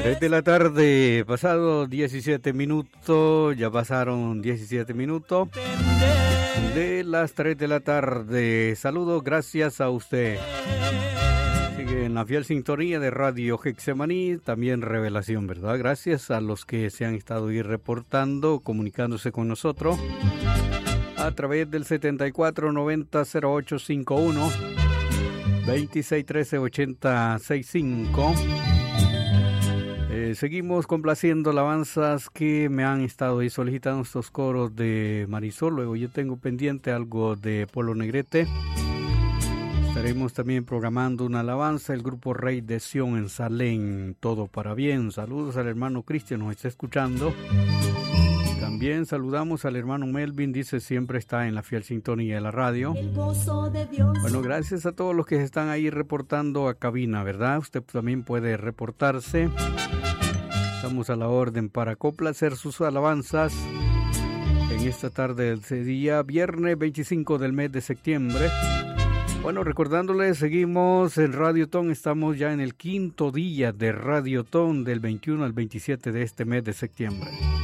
3 de la tarde, pasado 17 minutos, ya pasaron 17 minutos de las 3 de la tarde. Saludos, gracias a usted. Sigue en la fiel sintonía de Radio Getsemaní, también Revelación, ¿verdad? Gracias a los que se han estado ahí reportando, comunicándose con nosotros a través del 7490-0851, 2613-8065. Seguimos complaciendo alabanzas que me han estado ahí solicitando estos coros de Marisol. Luego yo tengo pendiente algo de Polo Negrete. Estaremos también programando una alabanza, el grupo Rey de Sion en Salén, todo para bien. Saludos al hermano Cristian, nos está escuchando. También saludamos al hermano Melvin, dice siempre está en la fiel sintonía de la radio. Bueno, gracias a todos los que están ahí reportando a cabina, ¿verdad? Usted también puede reportarse. Estamos a la orden para complacer sus alabanzas en esta tarde del día, viernes 25 del mes de septiembre. Bueno, recordándoles, seguimos en Radiotón, estamos ya en el quinto día de Radiotón del 21 al 27 de este mes de septiembre.